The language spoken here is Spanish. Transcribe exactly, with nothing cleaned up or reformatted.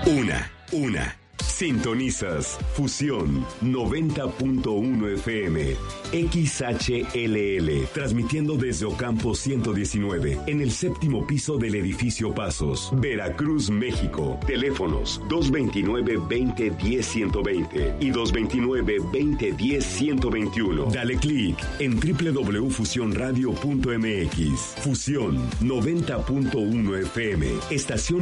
Una, una. Sintonizas Fusión noventa punto uno F M, X H L L, transmitiendo desde Ocampo ciento diecinueve, en el séptimo piso del edificio Pasos, Veracruz, México. Teléfonos dos veintinueve, veinte, diez, ciento veinte y dos veintinueve, veinte, diez, ciento veintiuno. Dale clic en doble u doble u doble u punto fusión radio punto m x. Fusión noventa punto uno F M, estación